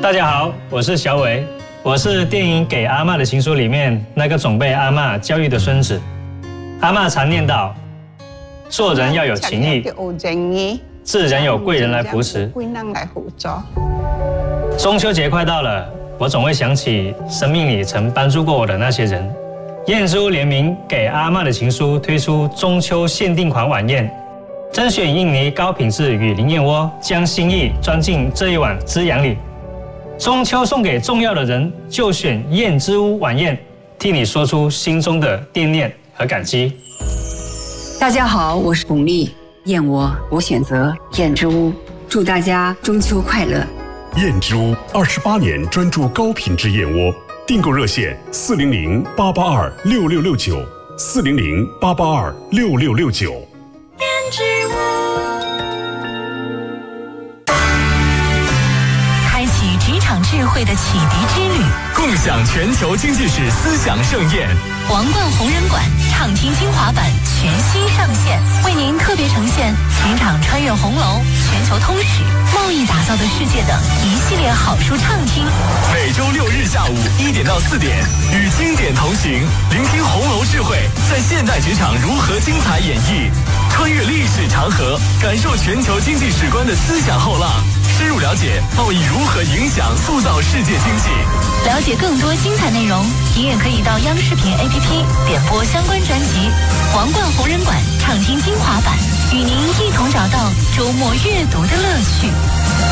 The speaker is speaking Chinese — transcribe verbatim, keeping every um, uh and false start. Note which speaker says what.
Speaker 1: 大家好，我是小伟，我是电影《给阿嬷的情书》里面那个总被阿嬷教育的孙子。阿嬷常念叨，做人要有情义，自然有贵人来扶持。中秋节快到了，我总会想起生命里曾帮助过我的那些人。燕之屋联名《给阿嬷的情书》推出中秋限定款晚宴，甄选印尼高品质雨林燕窝，将心意装进这一碗滋养里。中秋送给重要的人，就选燕之屋晚宴，替你说出心中的惦念和感激。
Speaker 2: 大家好，我是巩俐，燕窝我选择燕之屋，祝大家中秋快乐。
Speaker 3: 燕之屋二十八年专注高品质燕窝，订购热线四零零八八二六六六九四零零八八二六六六九。
Speaker 4: 燕之屋。职场智慧的启迪之旅，
Speaker 5: 共享全球经济史思想盛宴。
Speaker 4: 王冠红人馆畅听精华版全新上线，为您特别呈现职场穿越红楼、全球通史、贸易打造的世界等一系列好书畅听。
Speaker 5: 每周六日下午一点到四点，与经典同行，聆听红楼智慧在现代职场如何精彩演绎，穿越历史长河，感受全球经济史观的思想后浪。深入了解贸易如何影响塑造世界经济。
Speaker 4: 了解更多精彩内容，你也可以到央视频 A P P 点播相关专辑《王冠红人馆畅听精华版》，与您一同找到周末阅读的乐趣。